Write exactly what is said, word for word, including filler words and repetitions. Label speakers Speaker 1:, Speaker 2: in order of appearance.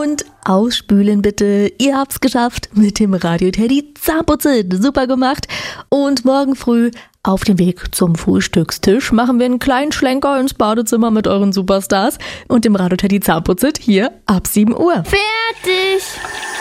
Speaker 1: Und ausspülen bitte. Ihr habt's geschafft mit dem Radio Teddy Zahnputzen. Super gemacht. Und morgen früh auf dem Weg zum Frühstückstisch machen wir einen kleinen Schlenker ins Badezimmer mit euren Superstars und dem Radio Teddy Zahnputzen hier ab sieben Uhr.
Speaker 2: Fertig!